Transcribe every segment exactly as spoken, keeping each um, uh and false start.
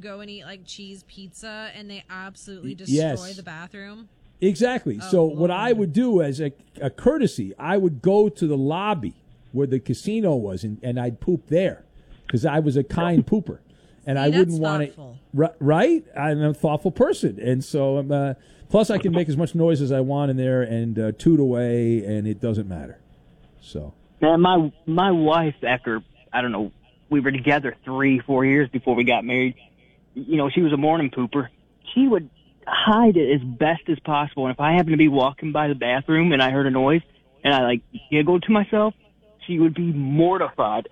go and eat like cheese pizza and they absolutely destroy yes. the bathroom? Exactly. Oh, so Lord. what I would do as a, a courtesy, I would go to the lobby where the casino was, and, and I'd poop there because I was a kind pooper. And See, I wouldn't want to, right? I'm a thoughtful person. And so, I'm, uh, plus I can make as much noise as I want in there and uh, toot away, and it doesn't matter. So. Man, my, my wife, after, I don't know, we were together three, four years before we got married. You know, she was a morning pooper. She would hide it as best as possible. And if I happened to be walking by the bathroom and I heard a noise and I, like, giggled to myself, she would be mortified.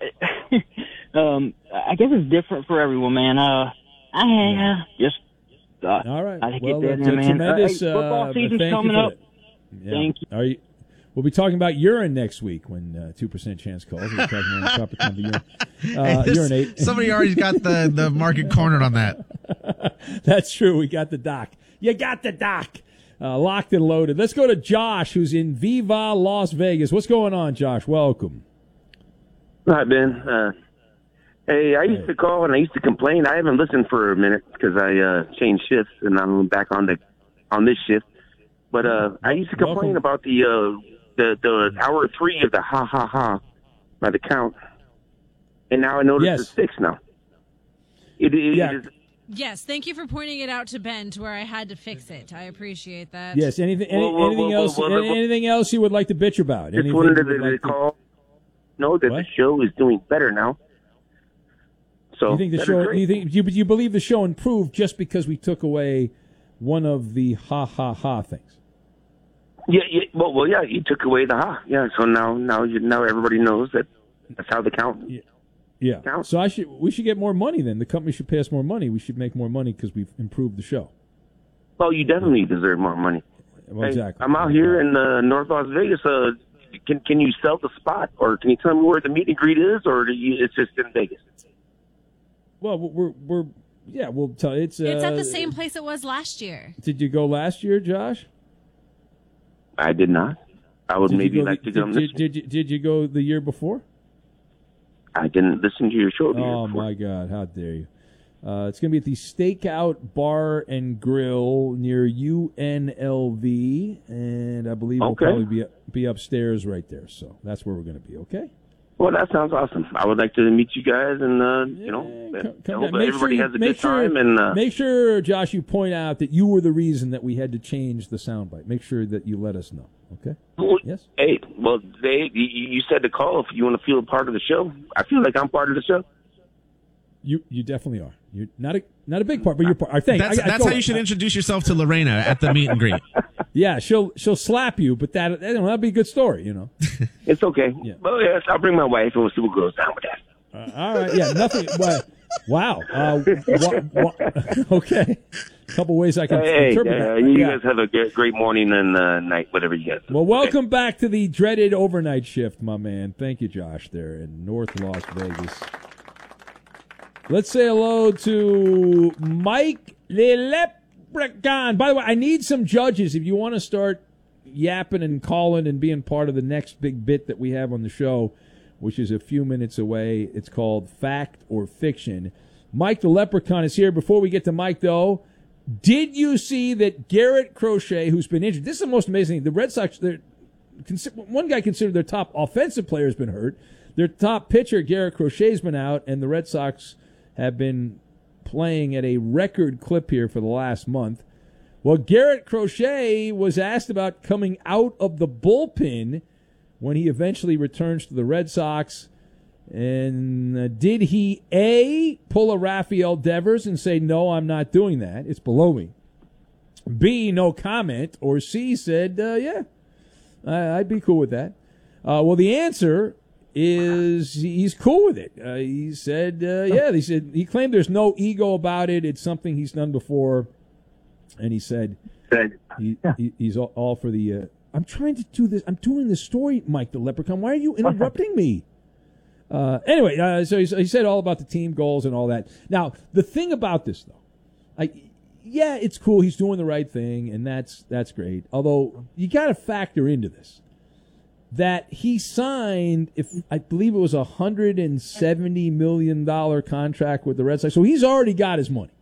um, I guess it's different for everyone, man. Uh, I uh, just uh, all right. I well, get that's that, man. tremendous. Uh, hey, football uh, season's thank coming you for up. that. Yeah. Thank you. Are you. We'll be talking about urine next week when uh, two percent chance calls. We're talking about the proper time to urine. Uh, Hey, urinate. Somebody already got the, the market cornered on that. That's true. We got the doc. You got the doc. Uh, locked and loaded. Let's go to Josh, who's in Viva, Las Vegas. What's going on, Josh? Welcome. Hi, Ben. Uh, hey, I used Hey. to call and I used to complain. I haven't listened for a minute because I uh, changed shifts and I'm back on the on this shift. But uh, I used to complain Welcome. about the uh, the the hour three of the ha ha ha by the count, and now I notice Yes. it's six now. It, it, Yeah. it is. Yes, thank you for pointing it out to Ben to where I had to fix it. I appreciate that. Yes. Anything? Any, Well, well, anything well, else? well, well, any- well, anything else you would like to bitch about? Just Anything wanted you to, would to like to- call. Know that What? the show is doing better now. So You think the that is show? great. You think you, you believe the show improved just because we took away one of the ha ha ha things? Yeah, yeah. Well, well, yeah. You took away the ha. Yeah. So now, now, you now everybody knows that that's how the count. Yeah. Yeah. Count. So I should we should get more money then. The company should pay us more money. We should make more money because we've improved the show. Well, you definitely deserve more money. Well, Hey, exactly. I'm out here in uh, North Las Vegas. Uh, can can you sell the spot, or can you tell me where the meet and greet is, or do you, it's just in Vegas? Well, we're we're yeah. We'll tell it's. Uh, It's at the same place it was last year. Did you go last year, Josh? I did not. I would Did you maybe go like the- to come did, this. did, did, you, did you go the year before? I didn't listen to your show. the year Oh before. my God! How dare you? Uh, it's going to be at the Stakeout Bar and Grill near U N L V, and I believe Okay. we'll probably be be upstairs right there. So that's where we're going to be. Okay. Well, that sounds awesome. I would like to meet you guys, and uh, you know, Yeah, come- I come hope down. Make everybody sure you- has a make good sure- time. And uh, Make sure, Josh, you point out that you were the reason that we had to change the soundbite. Make sure that you let us know. Okay. well, Yes. hey, well, Dave, you, you said to call if you want to feel a part of the show. I feel like I'm part of the show. You you definitely are. You're not a not a big part, but you're part. I think That's, I, I that's go- how you should introduce yourself to Lorena at the meet and greet. Yeah, she'll she'll slap you, but that you know, that'll be a good story. You know. It's okay. Yeah. Well, yes, I'll bring my wife, and we'll see what goes down with that. Uh, all right. Yeah. Nothing. Well, wow. Uh, wha- wha- okay. A couple ways I can Hey, interpret uh, that. you Yeah. guys have a great, great morning and uh, night, whatever you guys do. Well, welcome back to the dreaded overnight shift, my man. Thank you, Josh, there in North Las Vegas. Let's say hello to Mike the Leprechaun. By the way, I need some judges if you want to start yapping and calling and being part of the next big bit that we have on the show, which is a few minutes away. It's called Fact or Fiction. Mike the Leprechaun is here. Before we get to Mike, though, did you see that Garrett Crochet, who's been injured, this is the most amazing thing. The Red Sox, they're, one guy considered their top offensive player has been hurt. Their top pitcher, Garrett Crochet, has been out, and the Red Sox have been playing at a record clip here for the last month. Well, Garrett Crochet was asked about coming out of the bullpen when he eventually returns to the Red Sox. And uh, did he, A, pull a Rafael Devers and say, no, I'm not doing that, it's below me? B, no comment. Or C, said, uh, yeah, I, I'd be cool with that. Uh, well, the answer is he's cool with it. Uh, he said, uh, yeah, he said he claimed there's no ego about it. It's something he's done before. And he said he, he, he's all, all for the, uh, I'm trying to do this. I'm doing this story, Mike the Leprechaun. Why are you interrupting me? Uh, anyway, uh, so he, he said all about the team goals and all that. Now, the thing about this, though, I, yeah, it's cool. He's doing the right thing, and that's that's great. Although, you got to factor into this that he signed, if I believe it was a one hundred seventy million dollars contract with the Red Sox. So he's already got his money.